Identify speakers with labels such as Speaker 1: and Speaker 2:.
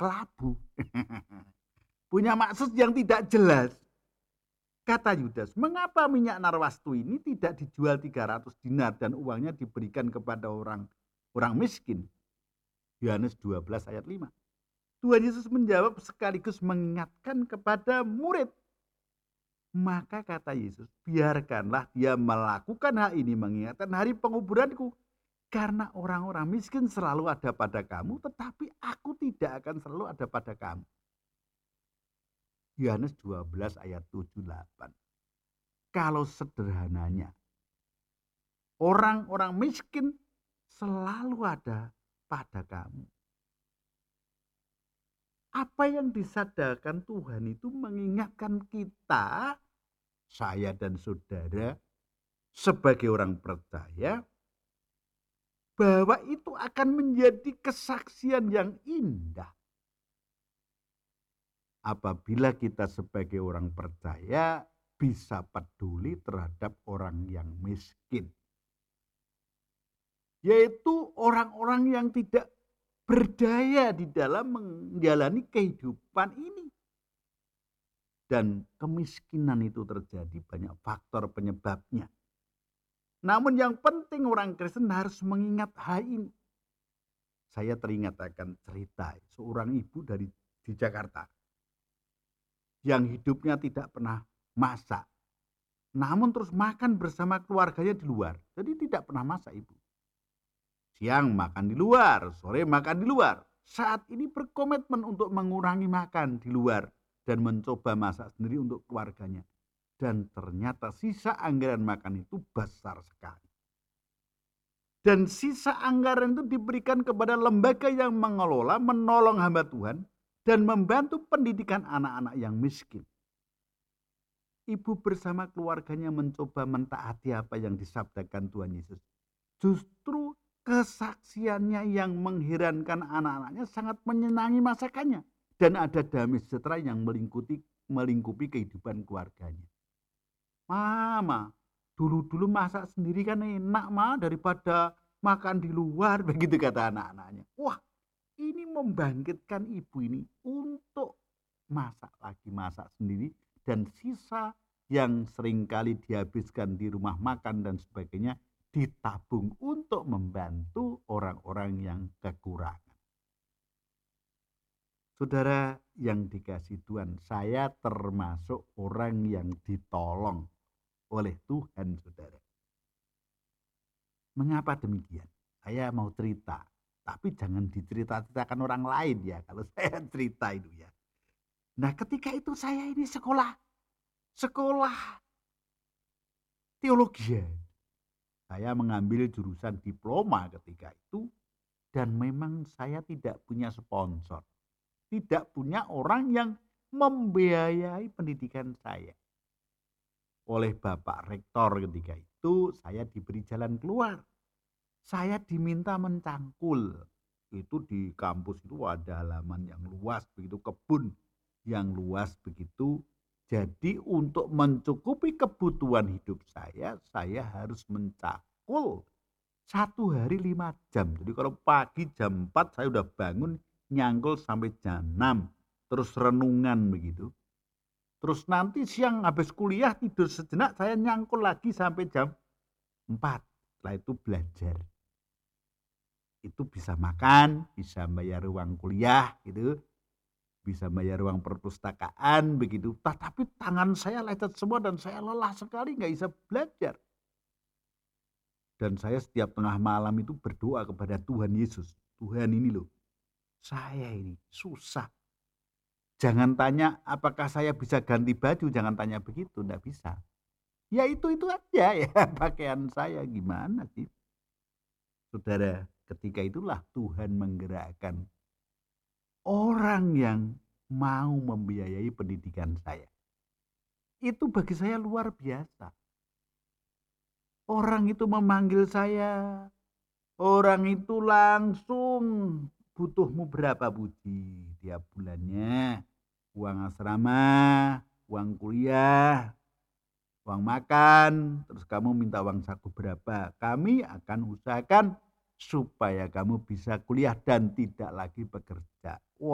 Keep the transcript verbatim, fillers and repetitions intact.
Speaker 1: kelabu. Punya maksud yang tidak jelas. Kata Yudas, mengapa minyak narwastu ini tidak dijual tiga ratus dinar dan uangnya diberikan kepada orang orang miskin? Yohanes dua belas ayat lima. Tuhan Yesus menjawab sekaligus mengingatkan kepada murid. Maka kata Yesus, biarkanlah dia melakukan hal ini mengingatkan hari penguburanku. Karena orang-orang miskin selalu ada pada kamu, tetapi aku tidak akan selalu ada pada kamu. Yohanes dua belas ayat tujuh delapan. Kalau sederhananya, orang-orang miskin selalu ada pada kamu. Apa yang disadarkan Tuhan itu mengingatkan kita, saya dan saudara, sebagai orang percaya, bahwa itu akan menjadi kesaksian yang indah. Apabila kita sebagai orang percaya bisa peduli terhadap orang yang miskin. Yaitu orang-orang yang tidak berdaya di dalam menjalani kehidupan ini. Dan kemiskinan itu terjadi banyak faktor penyebabnya. Namun yang penting orang Kristen harus mengingat hal ini. Saya teringat akan cerita seorang ibu dari di Jakarta yang hidupnya tidak pernah masak, namun terus makan bersama keluarganya di luar. Jadi tidak pernah masak ibu. Siang makan di luar, sore makan di luar. Saat ini berkomitmen untuk mengurangi makan di luar dan mencoba masak sendiri untuk keluarganya. Dan ternyata sisa anggaran makan itu besar sekali. Dan sisa anggaran itu diberikan kepada lembaga yang mengelola, menolong hamba Tuhan, dan membantu pendidikan anak-anak yang miskin. Ibu bersama keluarganya mencoba mentaati apa yang disabdakan Tuhan Yesus. Justru kesaksiannya yang mengherankan anak-anaknya sangat menyenangi masakannya. Dan ada damai sejahtera yang melingkupi, melingkupi kehidupan keluarganya. Mama, dulu-dulu masak sendiri kan enak ma daripada makan di luar, begitu kata anak-anaknya. Wah, ini membangkitkan ibu ini untuk masak lagi, masak sendiri. Dan sisa yang seringkali dihabiskan di rumah makan dan sebagainya ditabung untuk membantu orang-orang yang kekurangan. Saudara yang dikasihi Tuhan, saya termasuk orang yang ditolong oleh Tuhan, saudara. Mengapa demikian? Saya mau cerita. Tapi jangan dicerita-ceritakan orang lain ya, kalau saya cerita itu ya. Nah ketika itu saya ini sekolah, sekolah teologi. Saya mengambil jurusan diploma ketika itu. Dan memang saya tidak punya sponsor. Tidak punya orang yang membiayai pendidikan saya. Oleh Bapak Rektor ketika itu saya diberi jalan keluar. Saya diminta mencangkul. Itu di kampus itu ada halaman yang luas begitu, kebun yang luas begitu. Jadi untuk mencukupi kebutuhan hidup saya, saya harus mencangkul satu hari lima jam. Jadi kalau pagi jam empat saya udah bangun nyangkul sampai jam enam. Terus renungan begitu. Terus nanti siang habis kuliah tidur sejenak saya nyangkul lagi sampai jam empat. Setelah itu belajar. Itu bisa makan, bisa bayar uang kuliah gitu, bisa bayar uang perpustakaan begitu. Tapi tangan saya lecet semua dan saya lelah sekali, nggak bisa belajar. Dan saya setiap tengah malam itu berdoa kepada Tuhan Yesus. Tuhan ini loh, saya ini susah. Jangan tanya apakah saya bisa ganti baju, jangan tanya begitu, nggak bisa. Ya itu-itu aja ya pakaian saya, gimana sih. Saudara, ketika itulah Tuhan menggerakkan orang yang mau membiayai pendidikan saya. Itu bagi saya luar biasa. Orang itu memanggil saya, orang itu langsung, butuhmu berapa Budi tiap bulannya? Uang asrama, uang kuliah, uang makan, terus kamu minta uang saku berapa? Kami akan usahakan supaya kamu bisa kuliah dan tidak lagi bekerja.